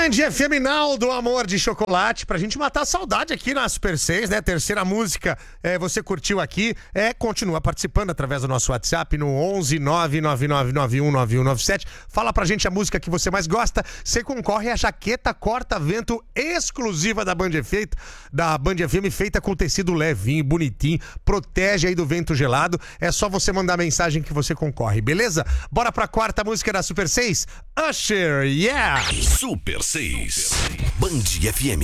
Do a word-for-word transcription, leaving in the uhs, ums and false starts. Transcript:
Band F M Now do Amor de Chocolate, pra gente matar a saudade aqui na Super seis, né? Terceira música, é, você curtiu aqui, é, continua participando através do nosso WhatsApp no onze nove nove nove nove um nove um nove sete. Fala pra gente a música que você mais gosta, você concorre à jaqueta corta-vento exclusiva da Band F M, da Band F M, feita com tecido levinho, bonitinho, protege aí do vento gelado. É só você mandar mensagem que você concorre, beleza? Bora pra quarta música da Super seis? Usher, yeah! Super seis, Band F M.